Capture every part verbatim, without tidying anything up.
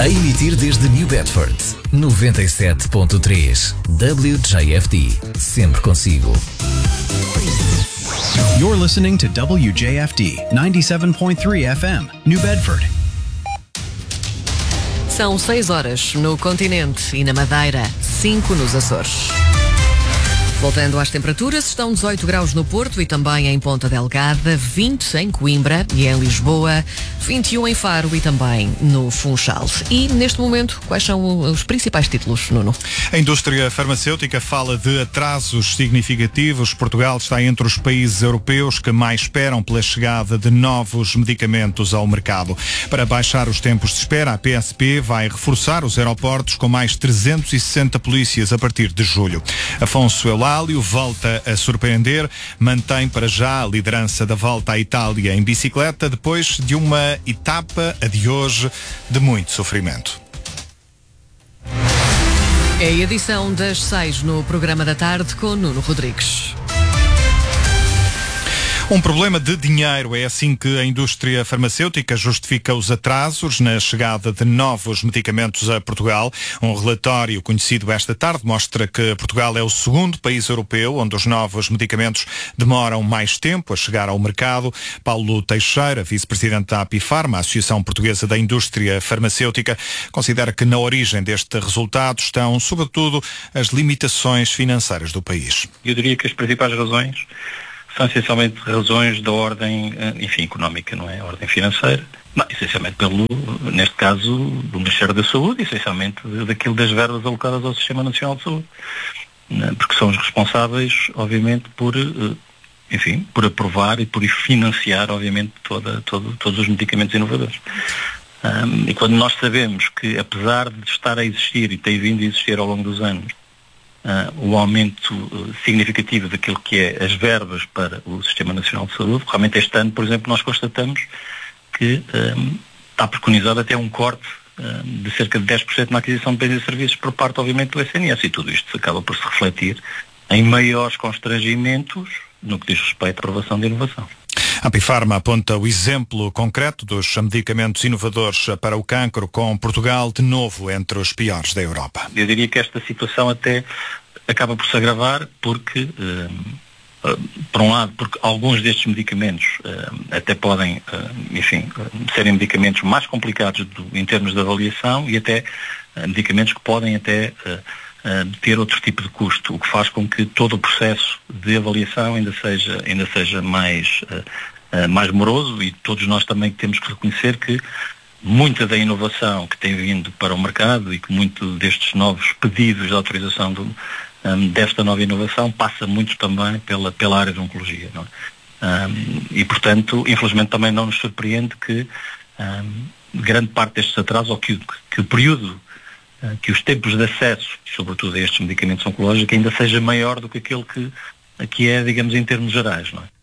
A emitir desde New Bedford, noventa e sete ponto três. W J F D. Sempre consigo. You're listening to W J F D ninety-seven point three F M, New Bedford. São seis horas no continente e na Madeira, cinco nos Açores. Voltando às temperaturas, estão dezoito graus no Porto e também em Ponta Delgada, vinte em Coimbra e em Lisboa, vinte e um em Faro e também no Funchal. E, neste momento, quais são os principais títulos, Nuno? A indústria farmacêutica fala de atrasos significativos. Portugal está entre os países europeus que mais esperam pela chegada de novos medicamentos ao mercado. Para baixar os tempos de espera, a P S P vai reforçar os aeroportos com mais trezentos e sessenta polícias a partir de julho. Afonso Eulálio volta a surpreender, mantém para já a liderança da volta à Itália em bicicleta depois de uma etapa, a de hoje, de muito sofrimento. É a edição das seis no programa da tarde com Nuno Rodrigues. Um problema de dinheiro, é assim que a indústria farmacêutica justifica os atrasos na chegada de novos medicamentos a Portugal. Um relatório conhecido esta tarde mostra que Portugal é o segundo país europeu onde os novos medicamentos demoram mais tempo a chegar ao mercado. Paulo Teixeira, vice-presidente da Apifarma, a Associação Portuguesa da Indústria Farmacêutica, considera que na origem deste resultado estão, sobretudo, as limitações financeiras do país. Eu diria que as principais razões são essencialmente razões da ordem, enfim, económica, não é? A ordem financeira. Não, essencialmente pelo, neste caso, do Ministério da Saúde, essencialmente daquilo das verbas alocadas ao Sistema Nacional de Saúde. Porque são os responsáveis, obviamente, por, enfim, por aprovar e por financiar, obviamente, toda, todo, todos os medicamentos inovadores. Um, e quando nós sabemos que, apesar de estar a existir e ter vindo a existir ao longo dos anos, Uh, o aumento uh, significativo daquilo que é as verbas para o Sistema Nacional de Saúde, realmente este ano, por exemplo, nós constatamos que um, está preconizado até um corte uh, de cerca de dez por cento na aquisição de bens e serviços por parte, obviamente, do S N S, e tudo isto acaba por se refletir em maiores constrangimentos no que diz respeito à aprovação de inovação. A Apifarma aponta o exemplo concreto dos medicamentos inovadores para o cancro, com Portugal de novo entre os piores da Europa. Eu diria que esta situação até acaba por se agravar porque, uh, uh, por um lado, porque alguns destes medicamentos uh, até podem, uh, enfim, uh, serem medicamentos mais complicados do, em termos de avaliação e até uh, medicamentos que podem até uh, uh, ter outro tipo de custo, o que faz com que todo o processo de avaliação ainda seja, ainda seja mais, uh, uh, mais moroso, e todos nós também temos que reconhecer que muita da inovação que tem vindo para o mercado e que muito destes novos pedidos de autorização do, um, desta nova inovação passa muito também pela, pela área de oncologia, não é? Um, e, portanto, infelizmente também não nos surpreende que um, grande parte destes atrasos, ou que, que o período, uh, que os tempos de acesso, sobretudo a estes medicamentos oncológicos, ainda seja maior do que aquele que, que é, digamos, em termos gerais, não é?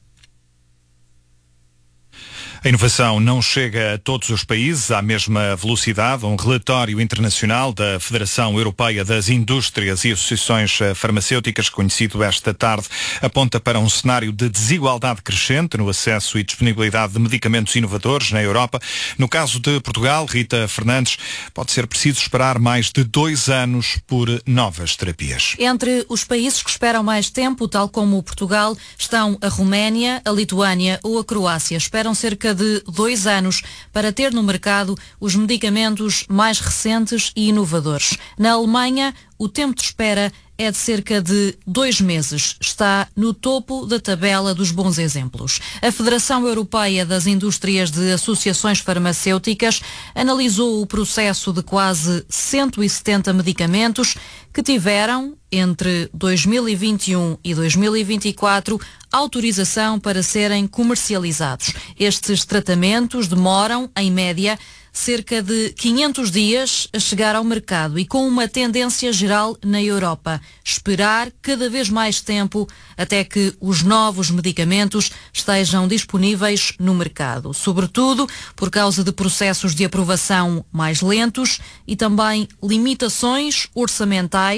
A inovação não chega a todos os países à mesma velocidade. Um relatório internacional da Federação Europeia das Indústrias e Associações Farmacêuticas, conhecido esta tarde, aponta para um cenário de desigualdade crescente no acesso e disponibilidade de medicamentos inovadores na Europa. No caso de Portugal, Rita Fernandes, pode ser preciso esperar mais de dois anos por novas terapias. Entre os países que esperam mais tempo, tal como Portugal, estão a Roménia, a Lituânia ou a Croácia. Esperam cerca de dois anos para ter no mercado os medicamentos mais recentes e inovadores. Na Alemanha, o tempo de espera é de cerca de dois meses. Está no topo da tabela dos bons exemplos. A Federação Europeia das Indústrias de Associações Farmacêuticas analisou o processo de quase cento e setenta medicamentos que tiveram, entre dois mil e vinte e um e dois mil e vinte e quatro, autorização para serem comercializados. Estes tratamentos demoram, em média, cerca de quinhentos dias a chegar ao mercado, e com uma tendência geral na Europa: esperar cada vez mais tempo até que os novos medicamentos estejam disponíveis no mercado, sobretudo por causa de processos de aprovação mais lentos e também limitações orçamentais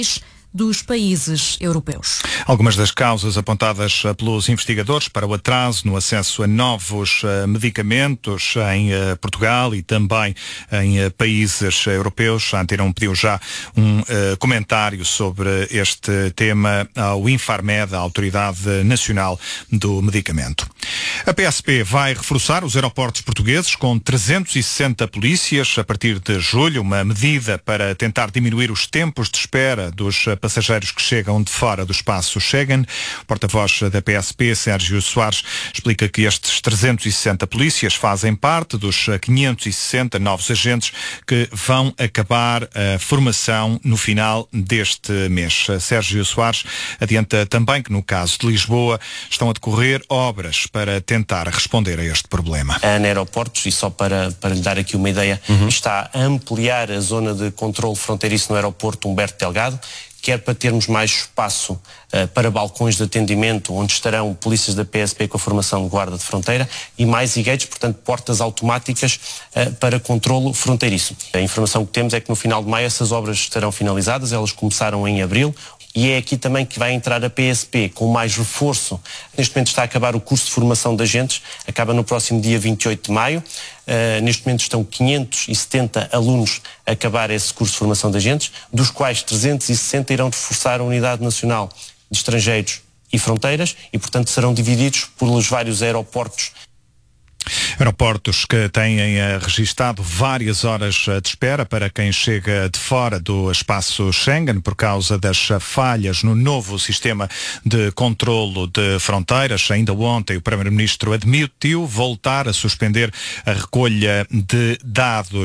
dos países europeus. Algumas das causas apontadas pelos investigadores para o atraso no acesso a novos uh, medicamentos em uh, Portugal e também em uh, países europeus. A Antena um pediu já um uh, comentário sobre este tema ao Infarmed, a Autoridade Nacional do Medicamento. A P S P vai reforçar os aeroportos portugueses com trezentos e sessenta polícias a partir de julho, uma medida para tentar diminuir os tempos de espera dos passageiros que chegam de fora do espaço Schengen. O porta-voz da P S P, Sérgio Soares, explica que estes trezentos e sessenta polícias fazem parte dos quinhentos e sessenta novos agentes que vão acabar a formação no final deste mês. Sérgio Soares adianta também que no caso de Lisboa estão a decorrer obras para tentar responder a este problema. A ANA Aeroportos, e só para, para lhe dar aqui uma ideia, uhum. está a ampliar a zona de controle fronteiriço no aeroporto Humberto Delgado, quer para termos mais espaço uh, para balcões de atendimento, onde estarão polícias da P S P com a formação de guarda de fronteira, e mais e-gates, portanto portas automáticas uh, para controlo fronteiriço. A informação que temos é que no final de maio essas obras estarão finalizadas, elas começaram em abril, e é aqui também que vai entrar a P S P com mais reforço. Neste momento está a acabar o curso de formação de agentes, acaba no próximo dia vinte e oito de maio. Uh, neste momento estão quinhentos e setenta alunos a acabar esse curso de formação de agentes, dos quais trezentos e sessenta irão reforçar a Unidade Nacional de Estrangeiros e Fronteiras e, portanto, serão divididos pelos vários aeroportos. Aeroportos que têm uh, registado várias horas uh, de espera para quem chega de fora do espaço Schengen por causa das uh, falhas no novo sistema de controlo de fronteiras. Ainda ontem o Primeiro-Ministro admitiu voltar a suspender a recolha de dados